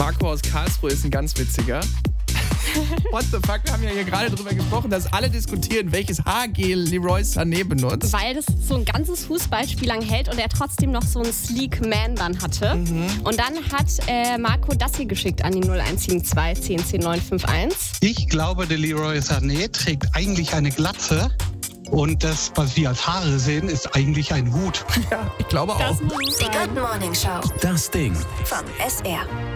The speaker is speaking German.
Marco aus Karlsruhe ist ein ganz witziger. What the fuck, wir haben ja hier gerade drüber gesprochen, dass alle diskutieren, welches Haargel Leroy Sané benutzt. Weil das so ein ganzes Fußballspiel lang hält und er trotzdem noch so einen sleek Man-Bun hatte. Und dann hat Marco das hier geschickt an die 0172 10 10 951. Ich glaube, der Leroy Sané trägt eigentlich eine Glatze. Und das, was wir als Haare sehen, ist eigentlich ein Hut. Ja, ich glaube auch. Das muss Die sein. Good Morning Show. Das Ding. Vom SR.